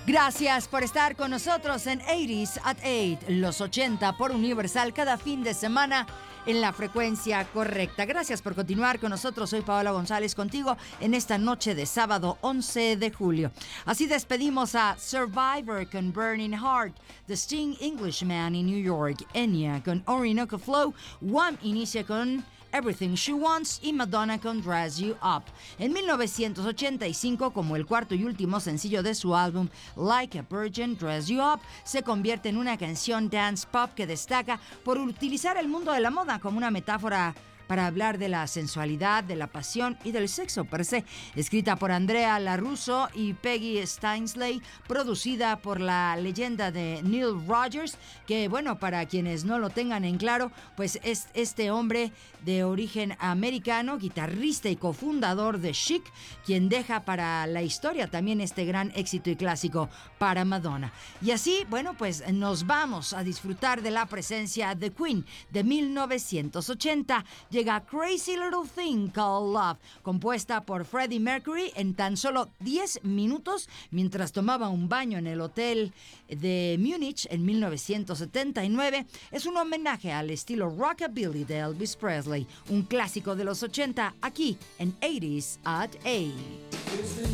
Gracias por estar con nosotros en 80s at 8, los 80 por Universal, cada fin de semana en la frecuencia correcta. Gracias por continuar con nosotros. Soy Paola González contigo en esta noche de sábado 11 de julio. Así despedimos a Survivor con Burning Heart, The Sting Englishman in New York, Enya con Orinoco Flow, Wham inicia con Everything She Wants y Madonna con Dress You Up. En 1985, como el cuarto y último sencillo de su álbum Like a Virgin, Dress You Up se convierte en una canción dance pop que destaca por utilizar el mundo de la moda como una metáfora para hablar de la sensualidad, de la pasión y del sexo per se. Escrita por Andrea LaRusso y Peggy Steinsley, producida por la leyenda de Neil Rogers, que bueno, para quienes no lo tengan en claro, pues es este hombre de origen americano, guitarrista y cofundador de Chic, quien deja para la historia también este gran éxito y clásico para Madonna. Y así, bueno, pues nos vamos a disfrutar de la presencia de Queen de 1980. Llega Crazy Little Thing Called Love, compuesta por Freddie Mercury en tan solo 10 minutos mientras tomaba un baño en el hotel de Múnich en 1979. Es un homenaje al estilo rockabilly de Elvis Presley, un clásico de los 80 aquí en 80s at 8.